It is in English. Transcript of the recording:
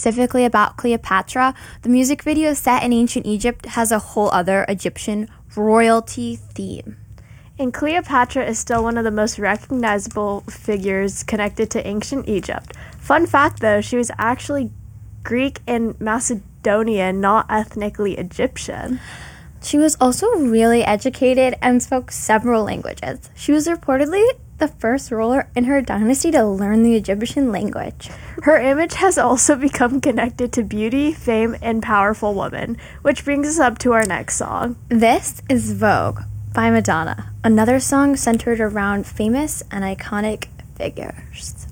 specifically about Cleopatra, the music video set in ancient Egypt has a whole other Egyptian royalty theme. And Cleopatra is still one of the most recognizable figures connected to ancient Egypt. Fun fact, though, she was actually Greek and Macedonian, not ethnically Egyptian. She was also really educated and spoke several languages. She was reportedly the first ruler in her dynasty to learn the Egyptian language. Her image has also become connected to beauty, fame, and powerful women, which brings us up to our next song. This is Vogue by Madonna, another song centered around famous and iconic figures.